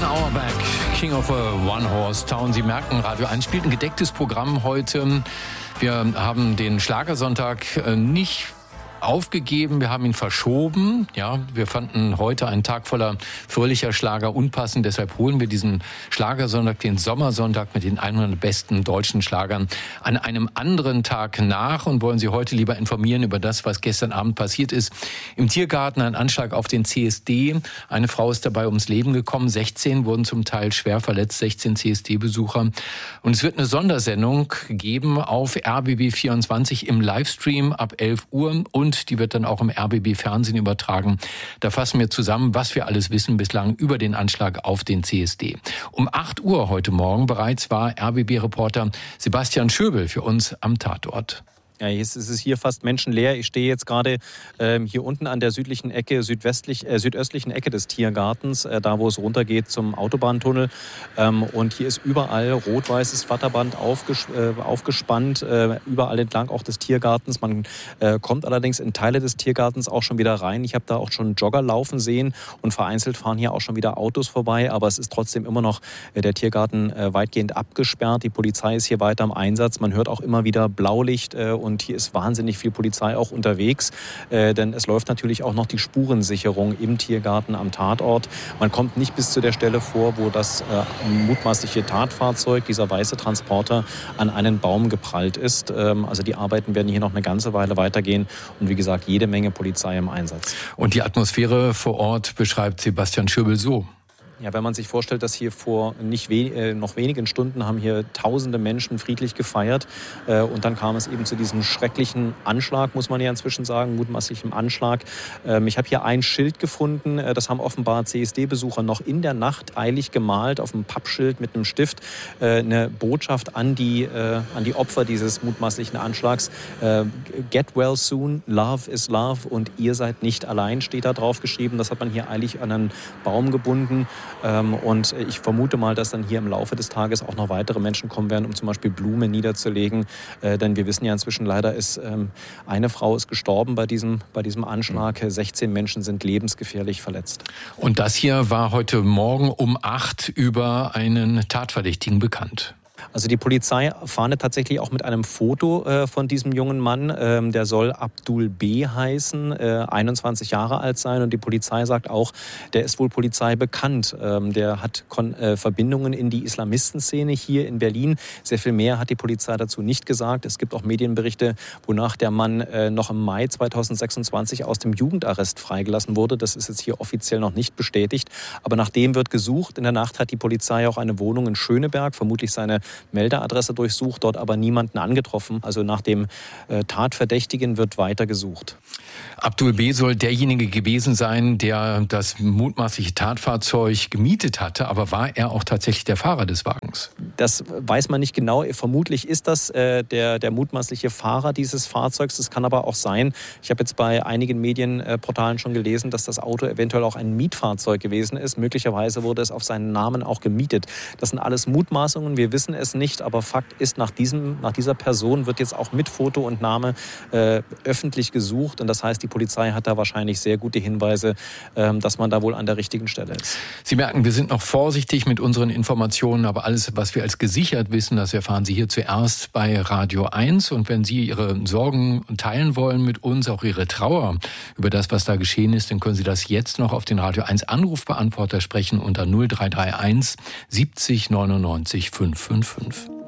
Auerbach, King of a One-Horse Town. Sie merken, Radio 1 spielt ein gedecktes Programm heute. Wir haben den Schlagersonntag nicht aufgegeben, wir haben ihn verschoben. Ja, wir fanden heute einen Tag voller fröhlicher Schlager unpassend. Deshalb holen wir diesen Schlagersonntag, den Sommersonntag mit den 100 besten deutschen Schlagern an einem anderen Tag nach und wollen Sie heute lieber informieren über das, was gestern Abend passiert ist. Im Tiergarten ein Anschlag auf den CSD. Eine Frau ist dabei ums Leben gekommen. 16 wurden zum Teil schwer verletzt, 16 CSD-Besucher. Und es wird eine Sondersendung geben auf RBB24 im Livestream ab 11 Uhr und die wird dann auch im RBB-Fernsehen übertragen. Da fassen wir zusammen, was wir alles wissen bislang über den Anschlag auf den CSD. Um 8 Uhr heute Morgen bereits war RBB-Reporter Sebastian Schöbel für uns am Tatort. Ja, jetzt ist es hier fast menschenleer. Ich stehe jetzt gerade hier unten an der südlichen Ecke, südöstlichen Ecke des Tiergartens, da wo es runtergeht zum Autobahntunnel. Und hier ist überall rot-weißes Flatterband aufgespannt, überall entlang auch des Tiergartens. Man kommt allerdings in Teile des Tiergartens auch schon wieder rein. Ich habe da auch schon Jogger laufen sehen und vereinzelt fahren hier auch schon wieder Autos vorbei. Aber es ist trotzdem immer noch der Tiergarten weitgehend abgesperrt. Die Polizei ist hier weiter im Einsatz. Man hört auch immer wieder Blaulicht und hier ist wahnsinnig viel Polizei auch unterwegs, denn es läuft natürlich auch noch die Spurensicherung im Tiergarten am Tatort. Man kommt nicht bis zu der Stelle vor, wo das mutmaßliche Tatfahrzeug, dieser weiße Transporter, an einen Baum geprallt ist. Also die Arbeiten werden hier noch eine ganze Weile weitergehen und wie gesagt, jede Menge Polizei im Einsatz. Und die Atmosphäre vor Ort beschreibt Sebastian Schöbel so. Ja, wenn man sich vorstellt, dass hier vor noch wenigen Stunden haben hier tausende Menschen friedlich gefeiert und dann kam es eben zu diesem schrecklichen Anschlag, muss man ja inzwischen sagen, mutmaßlichem Anschlag. Ich habe hier ein Schild gefunden, das haben offenbar CSD-Besucher noch in der Nacht eilig gemalt auf einem Pappschild mit einem Stift, eine Botschaft an die Opfer dieses mutmaßlichen Anschlags. Get well soon, love is love und ihr seid nicht allein, steht da drauf geschrieben. Das hat man hier eilig an einen Baum gebunden. Und ich vermute mal, dass dann hier im Laufe des Tages auch noch weitere Menschen kommen werden, um zum Beispiel Blumen niederzulegen. Denn wir wissen ja inzwischen leider, eine Frau ist gestorben bei diesem Anschlag. 16 Menschen sind lebensgefährlich verletzt. Und das hier war heute Morgen um 8 über einen Tatverdächtigen bekannt. Also die Polizei fahndet tatsächlich auch mit einem Foto von diesem jungen Mann. Der soll Abdul B. heißen, 21 Jahre alt sein. Und die Polizei sagt auch, der ist wohl Polizei bekannt. Der hat Verbindungen in die Islamistenszene hier in Berlin. Sehr viel mehr hat die Polizei dazu nicht gesagt. Es gibt auch Medienberichte, wonach der Mann noch im Mai 2026 aus dem Jugendarrest freigelassen wurde. Das ist jetzt hier offiziell noch nicht bestätigt. Aber nach dem wird gesucht. In der Nacht hat die Polizei auch eine Wohnung in Schöneberg, vermutlich seine Meldeadresse durchsucht, dort aber niemanden angetroffen. Also nach dem Tatverdächtigen wird weiter gesucht. Abdul B. soll derjenige gewesen sein, der das mutmaßliche Tatfahrzeug gemietet hatte. Aber war er auch tatsächlich der Fahrer des Wagens? Das weiß man nicht genau. Vermutlich ist das der mutmaßliche Fahrer dieses Fahrzeugs. Das kann aber auch sein. Ich habe jetzt bei einigen Medienportalen schon gelesen, dass das Auto eventuell auch ein Mietfahrzeug gewesen ist. Möglicherweise wurde es auf seinen Namen auch gemietet. Das sind alles Mutmaßungen. Wir wissen es nicht, aber Fakt ist, nach dieser Person wird jetzt auch mit Foto und Name öffentlich gesucht. Und das heißt, die Polizei hat da wahrscheinlich sehr gute Hinweise, dass man da wohl an der richtigen Stelle ist. Sie merken, wir sind noch vorsichtig mit unseren Informationen, aber alles, was wir als gesichert wissen, das erfahren Sie hier zuerst bei Radio 1. Und wenn Sie Ihre Sorgen teilen wollen mit uns, auch Ihre Trauer über das, was da geschehen ist, dann können Sie das jetzt noch auf den Radio 1 Anrufbeantworter sprechen unter 0331 70 99 555.